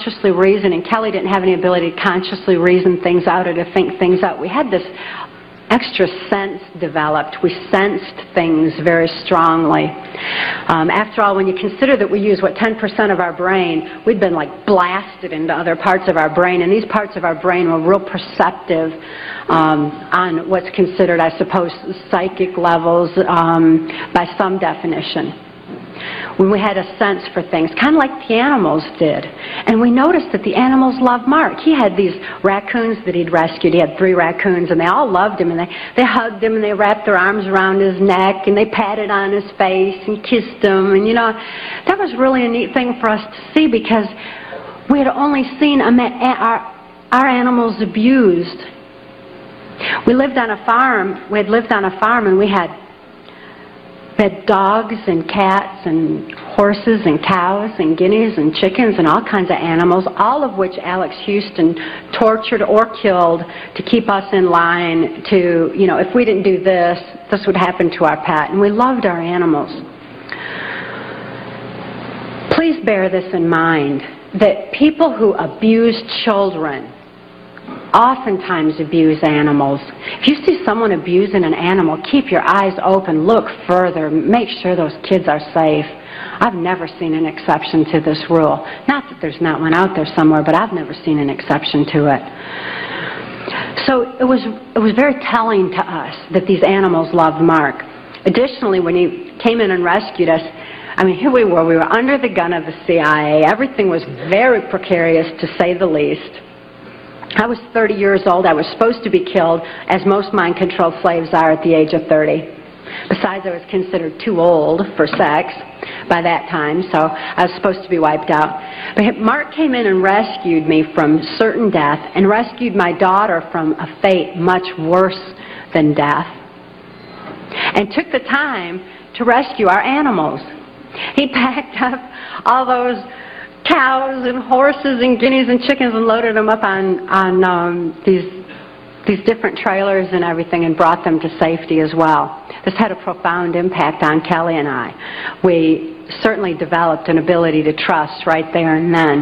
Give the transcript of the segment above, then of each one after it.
consciously reason, and Kelly didn't have any ability to consciously reason things out or to think things out. We had this extra sense developed. We sensed things very strongly. After all, when you consider that we use, 10% of our brain, we'd been like blasted into other parts of our brain, and these parts of our brain were real perceptive on what's considered, I suppose, psychic levels by some definition. When we had a sense for things, kind of like the animals did. And we noticed that the animals loved Mark. He had these raccoons that he'd rescued. He had 3 raccoons, and they all loved him, and they hugged him, and they wrapped their arms around his neck, and they patted on his face and kissed him. And, that was really a neat thing for us to see, because we had only seen our animals abused. We lived on a farm. We had lived on a farm, and we had dogs and cats and horses and cows and guineas and chickens and all kinds of animals, all of which Alex Houston tortured or killed to keep us in line to, if we didn't do this, this would happen to our pet. And we loved our animals. Please bear this in mind, that people who abuse children oftentimes abuse animals. If you see someone abusing an animal, keep your eyes open, look further, make sure those kids are safe. I've never seen an exception to this rule. Not that there's not one out there somewhere, but I've never seen an exception to it. So it was very telling to us that these animals loved Mark. Additionally, when he came in and rescued us, here we were under the gun of the CIA. Everything was very precarious, to say the least. I was 30 years old. I was supposed to be killed, as most mind-controlled slaves are at the age of 30. Besides, I was considered too old for sex by that time, so I was supposed to be wiped out. But Mark came in and rescued me from certain death, and rescued my daughter from a fate much worse than death, and took the time to rescue our animals. He packed up all those cows and horses and guineas and chickens and loaded them up on these different trailers and everything, and brought them to safety as well. This had a profound impact on Kelly and I. We certainly developed an ability to trust right there and then.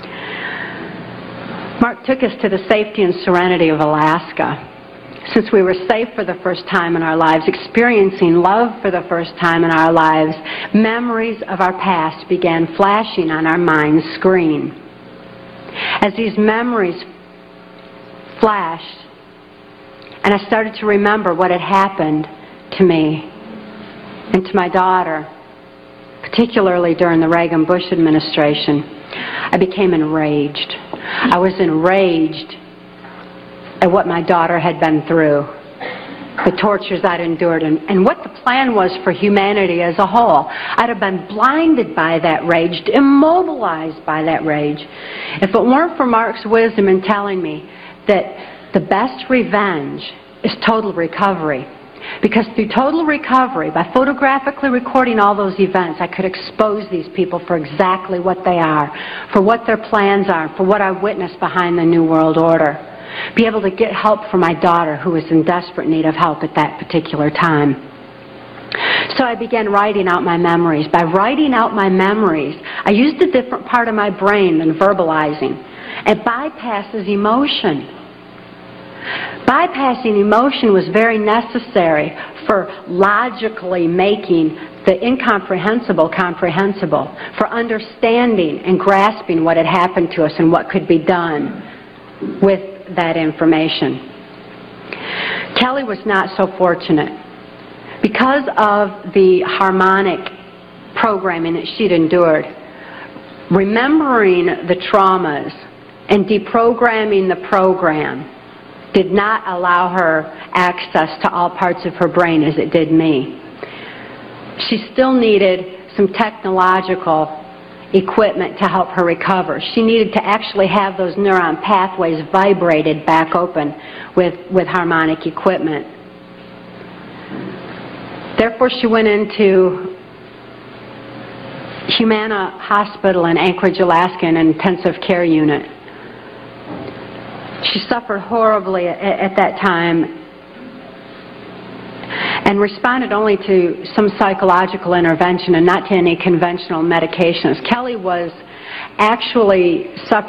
Mark took us to the safety and serenity of Alaska. Since we were safe for the first time in our lives, experiencing love for the first time in our lives, memories of our past began flashing on our mind's screen. As these memories flashed, and I started to remember what had happened to me and to my daughter, particularly during the Reagan-Bush administration, I became enraged. I was enraged at what my daughter had been through, the tortures I'd endured, and what the plan was for humanity as a whole. I'd have been blinded by that rage, immobilized by that rage, if it weren't for Mark's wisdom in telling me that the best revenge is total recovery. Because through total recovery, by photographically recording all those events, I could expose these people for exactly what they are, for what their plans are, for what I witnessed behind the New World Order. Be able to get help for my daughter, who was in desperate need of help at that particular time. So I began writing out my memories. By writing out my memories, I used a different part of my brain than verbalizing. It bypasses emotion. Bypassing emotion was very necessary for logically making the incomprehensible comprehensible, for understanding and grasping what had happened to us and what could be done with that information. Kelly was not so fortunate. Because of the harmonic programming that she'd endured, remembering the traumas and deprogramming the program did not allow her access to all parts of her brain as it did me. She still needed some technological equipment to help her recover. She needed to actually have those neuron pathways vibrated back open with harmonic equipment. Therefore, she went into Humana Hospital in Anchorage, Alaska, in an intensive care unit. She suffered horribly at that time and responded only to some psychological intervention and not to any conventional medications. Kelly was actually suffering